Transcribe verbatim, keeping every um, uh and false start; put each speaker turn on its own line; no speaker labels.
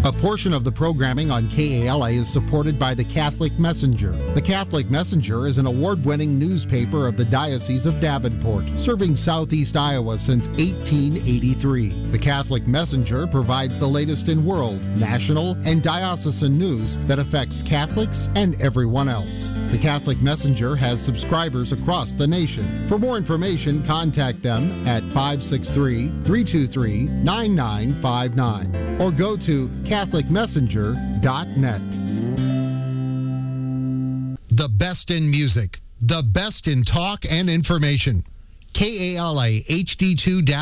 A portion of the programming on K A L A is supported by the Catholic Messenger. The Catholic Messenger is an award-winning newspaper of the Diocese of Davenport, serving southeast Iowa since eighteen eighty-three. The Catholic Messenger provides the latest in world, national, and diocesan news that affects Catholics and everyone else. The Catholic Messenger has subscribers across the nation. For more information, contact them at five six three, three two three, nine nine five nine or go to catholic messenger dot net. The best in music, the best in talk and information. K A L A H D two